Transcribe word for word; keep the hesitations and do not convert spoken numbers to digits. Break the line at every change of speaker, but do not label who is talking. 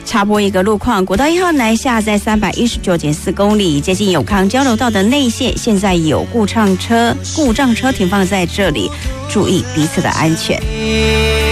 插播一个路况，国道一号南下在三百一十九点四公里，接近永康交流道的内线，现在有故障车故障车停放在这里，注意彼此的安全。